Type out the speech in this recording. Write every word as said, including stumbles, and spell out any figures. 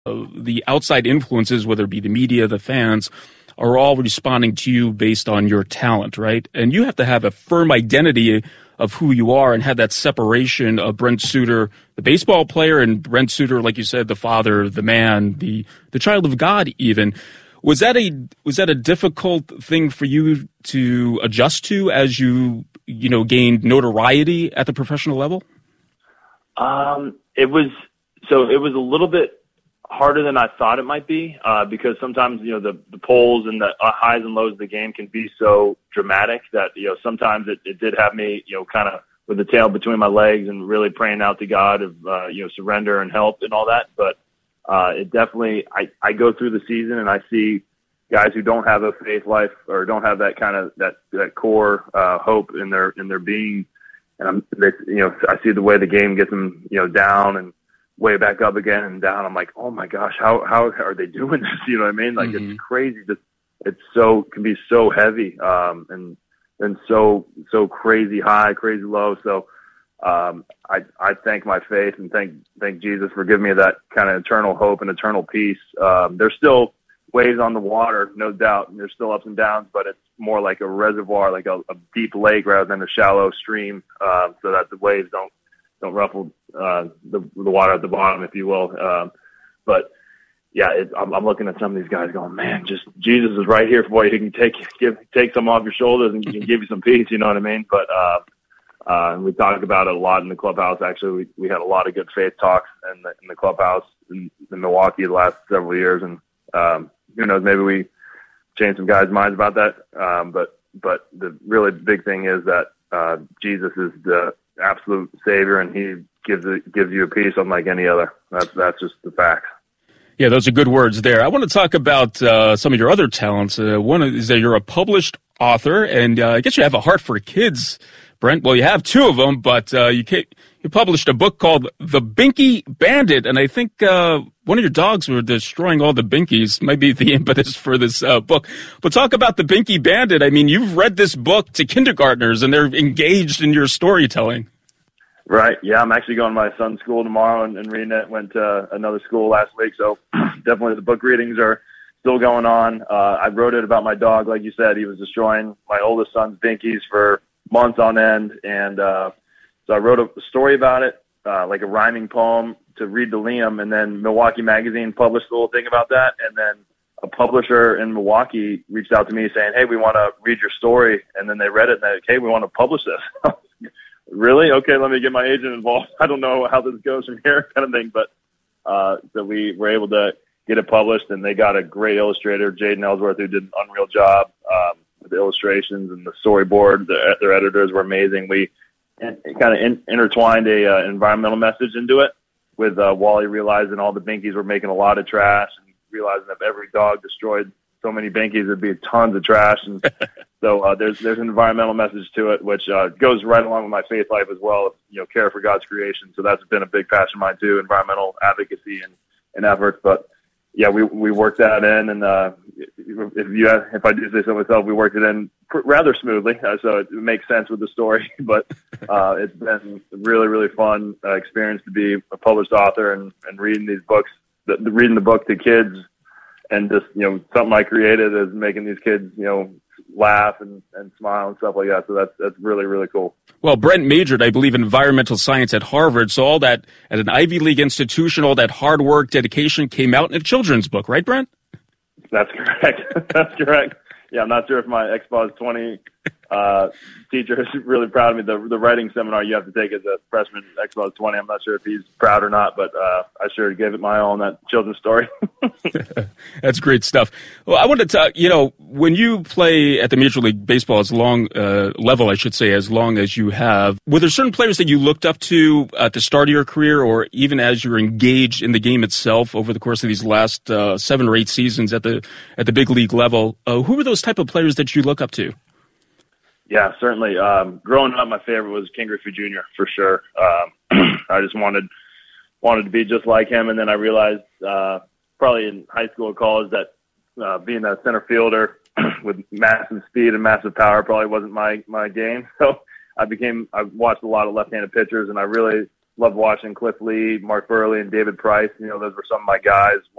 uh, the outside influences, whether it be the media, the fans, are all responding to you based on your talent, right? And you have to have a firm identity of who you are and have that separation of Brent Suter, the baseball player, and Brent Suter, like you said, the father, the man, the the child of God even. Was that a was that a difficult thing for you to adjust to as you, you know, gained notoriety at the professional level? Um, it was, so it was a little bit harder than I thought it might be, uh, because sometimes, you know, the, the polls and the highs and lows of the game can be so dramatic that, you know, sometimes it, it did have me, you know, kind of with the tail between my legs and really praying out to God of, uh, you know, surrender and help and all that. But, uh, it definitely, I, I go through the season and I see guys who don't have a faith life or don't have that kind of, that, that core, uh, hope in their, in their being. And I'm, they, you know, I see the way the game gets them, you know, down and way back up again and down. I'm like, oh my gosh, how how are they doing this? You know what I mean? Like, mm-hmm. It's crazy. Just it's so can be so heavy, um, and and so so crazy high, crazy low. So um, I I thank my faith and thank thank Jesus for giving me that kind of eternal hope and eternal peace. Um, there's still waves on the water, no doubt, and there's still ups and downs, but it's more like a reservoir, like a, a deep lake rather than a shallow stream, uh, so that the waves don't. don't ruffle uh, the, the water at the bottom, if you will. Um, but yeah, it, I'm, I'm looking at some of these guys going, man, just Jesus is right here for you. He can take give take some off your shoulders and he can give you some peace. You know what I mean? But uh, uh, we talk about it a lot in the clubhouse. Actually, we, we had a lot of good faith talks in the, in the clubhouse in, in Milwaukee the last several years, and um, who knows, maybe we changed some guys' minds about that. Um, but but the really big thing is that uh, Jesus is the absolute savior, and he gives it, gives you a peace unlike any other. That's that's just the facts. Yeah, those are good words there. I want to talk about uh, some of your other talents. Uh, one is that you're a published author, and uh, I guess you have a heart for kids, Brent. Well, you have two of them, but uh, you can't, you published a book called The Binky Bandit, and I think uh, one of your dogs were destroying all the binkies. Might be the impetus for this uh, book. But talk about The Binky Bandit. I mean, you've read this book to kindergartners, and they're engaged in your storytelling. Right. Yeah, I'm actually going to my son's school tomorrow and, and reading it. Went to another school last week, so definitely the book readings are still going on. Uh, I wrote it about my dog. Like you said, he was destroying my oldest son's binkies for months on end, and uh, so I wrote a story about it, uh, like a rhyming poem to read to Liam, and then Milwaukee Magazine published a little thing about that, and then a publisher in Milwaukee reached out to me saying, hey, we want to read your story, and then they read it, and they're like, hey, we want to publish this. Really? Okay, let me get my agent involved. I don't know how this goes from here, kind of thing. But uh, so we were able to get it published, and they got a great illustrator, Jaden Ellsworth, who did an unreal job um, with the illustrations and the storyboard. The, their editors were amazing. We kind of in, intertwined a uh, environmental message into it with uh, Wally realizing all the binkies were making a lot of trash, and realizing if every dog destroyed so many binkies, there'd be tons of trash. And so uh, there's there's an environmental message to it, which uh, goes right along with my faith life as well. You know, care for God's creation. So that's been a big passion of mine too, environmental advocacy and, and efforts. But yeah, we we worked that in, and uh, if you if I do say so myself, we worked it in pr- rather smoothly, uh, so it makes sense with the story. But uh, it's been a really really fun uh, experience to be a published author and, and reading these books, the, the, reading the book to kids. And just, you know, something I created is making these kids, you know, laugh and, and smile and stuff like that. So that's that's really, really cool. Well, Brent majored, I believe, in environmental science at Harvard. So all that, at an Ivy League institution, all that hard work, dedication came out in a children's book, right, Brent? That's correct. That's correct. Yeah, I'm not sure if my X B O S twenty uh, teacher is really proud of me. The the writing seminar you have to take as a freshman X B O S twenty, I'm not sure if he's proud or not, but uh, I sure gave it my all on that children's story. That's great stuff. Well, I want to talk, you know, when you play at the Major League Baseball as long uh, level, I should say, as long as you have, were there certain players that you looked up to at the start of your career, or even as you're engaged in the game itself over the course of these last uh, seven or eight seasons at the at the big league level? Uh, who were those type of players that you look up to? Yeah, certainly. Um, growing up, my favorite was Ken Griffey Junior for sure. Um, I just wanted wanted to be just like him, and then I realized uh, probably in high school or college that uh, being a center fielder with massive speed and massive power probably wasn't my my game. So I became I watched a lot of left-handed pitchers, and I really loved watching Cliff Lee, Mark Burley, and David Price. You know, those were some of my guys.